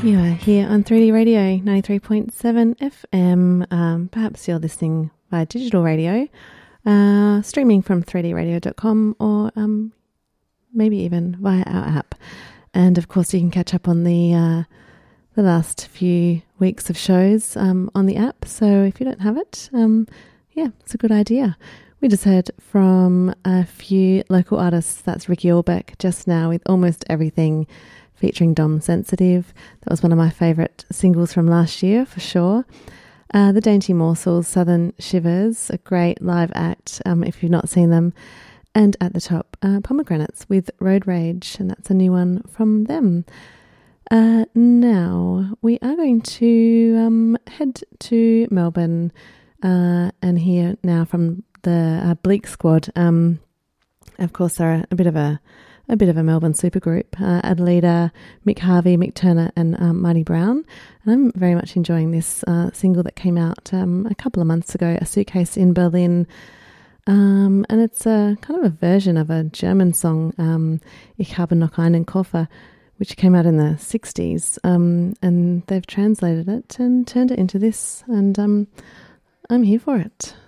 You are here on 3D Radio 93.7 FM. Perhaps you're listening via digital radio, streaming from 3dradio.com, or maybe even via our app. And of course, you can catch up on the last few weeks of shows on the app. So if you don't have it, it's a good idea. We just heard from a few local artists. That's Ricky Allbeck just now with Almost Everything, featuring Dom Sensitive. That was one of my favourite singles from last year, for sure. The Dainty Morsels, Southern Shivers, a great live act if you've not seen them. And at the top, Pomegranates with Road Rage, and that's a new one from them. Now, we are going to head to Melbourne and hear now from the Bleak Squad. Of course, they're a bit of a Melbourne supergroup. Adelaida, Mick Harvey, Mick Turner and Marty Brown. And I'm very much enjoying this single that came out a couple of months ago, A Suitcase in Berlin. And it's a kind of a version of a German song, Ich habe noch einen Koffer, which came out in the 60s. And they've translated it and turned it into this. And I'm here for it.